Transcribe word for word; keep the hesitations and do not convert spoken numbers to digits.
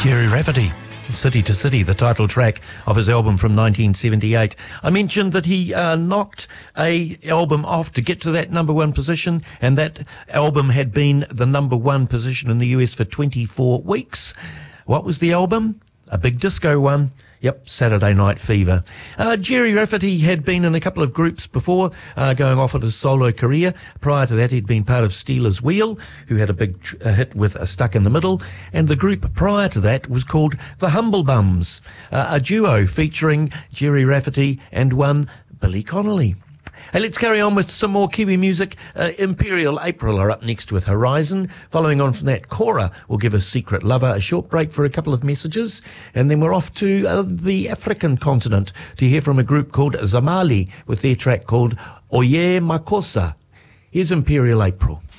Gerry Rafferty, City to City, the title track of his album from nineteen seventy-eight. I mentioned that he uh, knocked a album off to get to that number one position, and that album had been the number one position in the U S for twenty-four weeks. What was the album? A big disco one. Yep, Saturday Night Fever. Uh, Gerry Rafferty had been in a couple of groups before, uh, going off at his solo career. Prior to that, he'd been part of Stealers Wheel, who had a big tr- a hit with a Stuck in the Middle. And the group prior to that was called The Humble Bums, uh, a duo featuring Gerry Rafferty and one Billy Connolly. Hey, let's carry on with some more Kiwi music. Uh, Imperial April are up next with Horizon. Following on from that, Cora will give us Secret Lover a short break for a couple of messages. And then we're off to uh, the African continent to hear from a group called Zamali with their track called Oye Makosa. Here's Imperial April.